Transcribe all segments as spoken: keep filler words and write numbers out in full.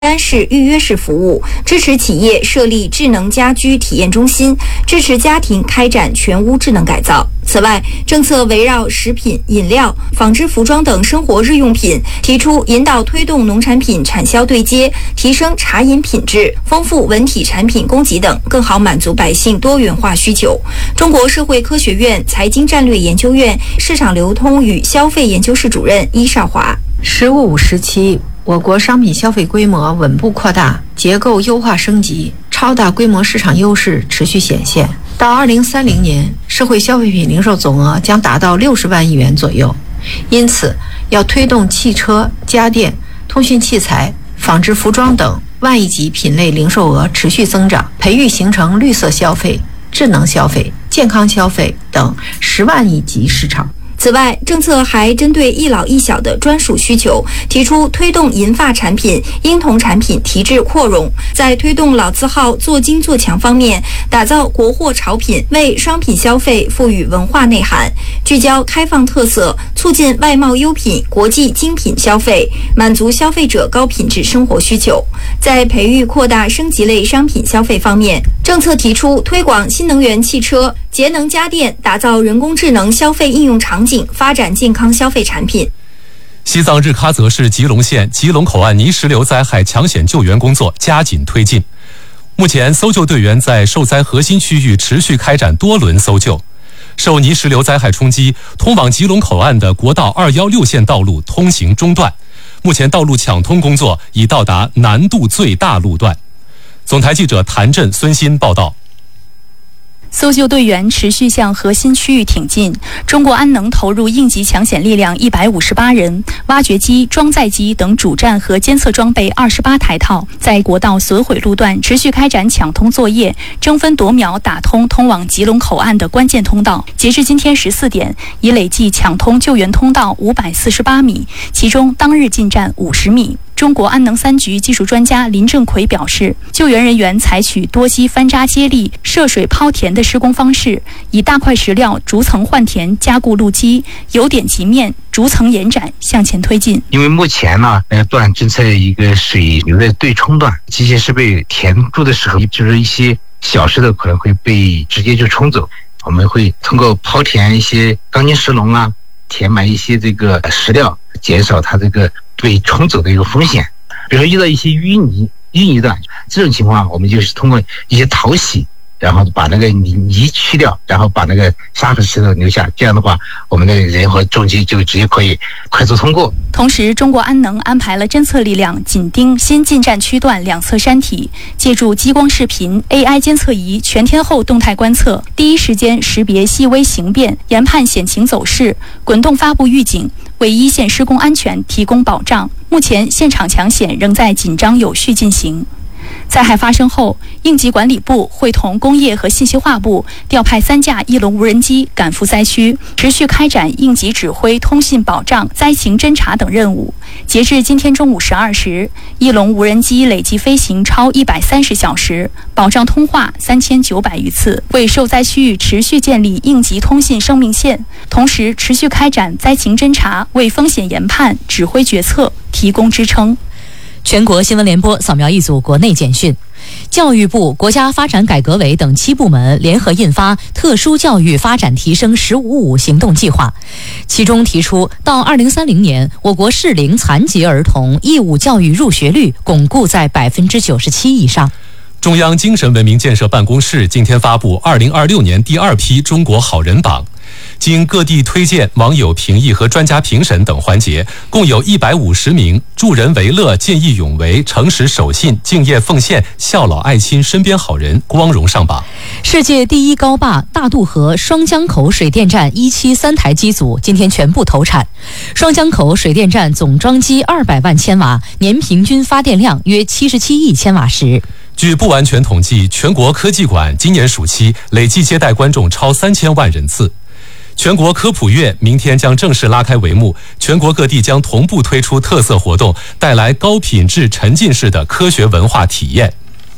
单式预约式服务，支持企业设立智能家居体验中心，支持家庭开展全屋智能改造。此外，政策围绕食品、饮料、纺织服装等生活日用品，提出引导推动农产品产销对接，提升茶饮品质，丰富文体产品供给等，更好满足百姓多元化需求。中国社会科学院财经战略研究院市场流通与消费研究室主任伊少华： 十五五时期，我国商品消费规模稳步扩大，结构优化升级，超大规模市场优势持续显现。到二零三零年，社会消费品零售总额将达到六十万亿元左右。因此，要推动汽车、家电、通讯器材、纺织服装等万亿级品类零售额持续增长，培育形成绿色消费、智能消费、健康消费等十万亿级市场。 此外，政策还针对一老一小的专属需求，提出推动银发产品、婴童产品提质扩容，在推动老字号做精做强方面，打造国货潮品，为商品消费赋予文化内涵，聚焦开放特色，促进外贸优品、国际精品消费，满足消费者高品质生活需求。在培育扩大升级类商品消费方面，政策提出推广新能源汽车、节能家电，打造人工智能消费应用场景，发展健康消费产品。 西藏日喀则市吉隆县吉隆口岸泥石流灾害抢险救援工作加紧推进。目前，搜救队员在受灾核心区域持续开展多轮搜救。受泥石流灾害冲击，通往吉隆口岸的国道二一六线道路通行中断。目前，道路抢通工作已到达难度最大路段。总台记者谭震、孙鑫报道。 搜救队员持续向核心区域挺进，中国安能投入应急抢险力量一百五十八人，挖掘机、装载机等主战和监测装备二十八台套，在国道损毁路段持续开展抢通作业，争分夺秒打通通往吉隆口岸的关键通道。截至今天十四点，已累计抢通救援通道五百四十八米，其中当日进站五十米。中国安能三局技术专家林正奎表示，救援人员采取多机翻扎接力、涉水抛填的施工方式，以大块石料逐层换填加固路基，由点及面，逐层延展向前推进。 因为目前呢，呃，段正在一个水流的对冲段，机械设备填住的时候，就是一些小石头可能会被直接就冲走。我们会通过抛填一些钢筋石笼啊，填满一些这个石料，减少它这个被冲走的一个风险。比如说遇到一些淤泥淤泥段，这种情况我们就是通过一些淘洗，然后把那个泥泥去掉，然后把那个沙和石头留下，这样的话我们的人和重机就直接可以快速通过。 同时，中国安能安排了侦测力量紧盯新进站区段两侧山体，借助激光视频、A I 监测仪全天候动态观测，第一时间识别细微形变，研判险情走势，滚动发布预警，为一线施工安全提供保障。目前现场抢险仍在紧张有序进行。灾害发生后，应急管理部会同工业和信息化部调派三架翼龙无人机赶赴灾区，持续开展应急指挥、通信保障、灾情侦察等任务。截至今天中午十二时，翼龙无人机累计飞行超一百三十小时，保障通话三千九百余次，为受灾区域持续建立应急通信生命线，同时持续开展灾情侦察，为风险研判、指挥决策提供支撑。 全国新闻联播扫描一组国内简讯。教育部、国家发展改革委等七部门联合印发《特殊教育发展提升“十五五”行动计划》，其中提出，到二零三零年，我国适龄残疾儿童义务教育入学率巩固在百分之九十七以上。 中央精神文明建设办公室今天发布二零二六年第二批中国好人榜，经各地推荐、网友评议和专家评审等环节，共有一百五十名助人为乐、见义勇为、诚实守信、敬业奉献、孝老爱亲身边好人光荣上榜。 世界第一高坝大渡河双江口水电站一期三台机组今天全部投产。双江口水电站总装机二百万千瓦，年平均发电量约七十七亿千瓦时。 据不完全统计，全国科技馆今年暑期累计接待观众超三千万人次。全国科普月明天将正式拉开帷幕，全国各地将同步推出特色活动，带来高品质沉浸式的科学文化体验。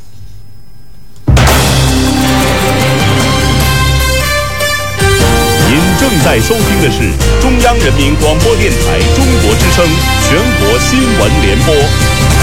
您正在收听的是中央人民广播电台中国之声全国新闻联播。